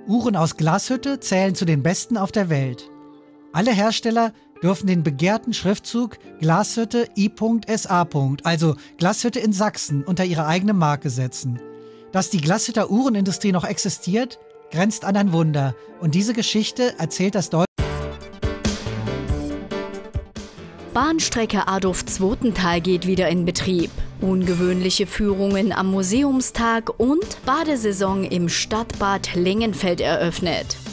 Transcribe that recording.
Uhren aus Glashütte zählen zu den besten auf der Welt. Alle Hersteller dürfen den begehrten Schriftzug Glashütte I.SA, also Glashütte in Sachsen, unter ihre eigene Marke setzen. Dass die Glashütter Uhrenindustrie noch existiert, grenzt an ein Wunder. Und diese Geschichte erzählt das deutsche Bahnstrecke Adolf-Zwotental geht wieder in Betrieb. Ungewöhnliche Führungen am Museumstag und Badesaison im Stadtbad Lengenfeld eröffnet.